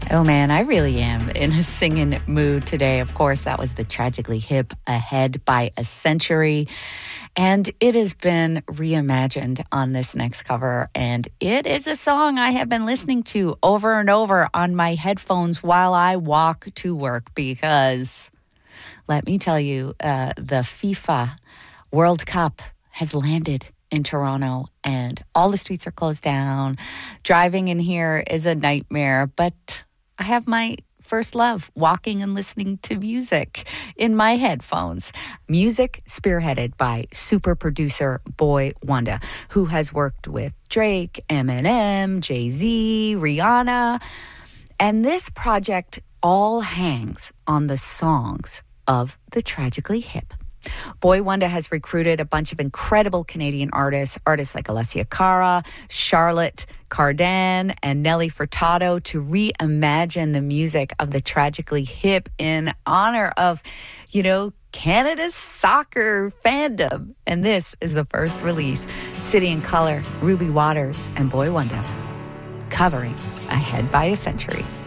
Oh man, I really am in a singing mood today. Of course, that was the Tragically Hip Ahead by a Century. And it has been reimagined on this next cover. And it is a song I have been listening to over and over on my headphones while I walk to work because, let me tell you, the FIFA World Cup has landed in Toronto and all the streets are closed down. Driving in here is a nightmare, but I have my first love, walking and listening to music in my headphones. Music spearheaded by super producer Boy Wonder, who has worked with Drake, Eminem, Jay-Z, Rihanna. And this project all hangs on the songs of the Tragically Hip. Boy Wonder has recruited a bunch of incredible Canadian artists like Alessia Cara, Charlotte Cardin, and Nelly Furtado to reimagine the music of the Tragically Hip in honor of, Canada's soccer fandom. And this is the first release. City and Colour, Ruby Waters, and Boy Wonder covering Ahead by a Century.